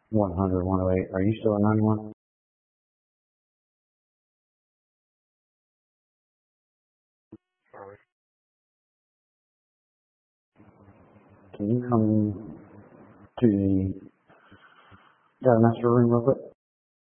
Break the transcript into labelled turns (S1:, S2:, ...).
S1: 100, 108. Are you still at 91? Can you come to the data master room real quick?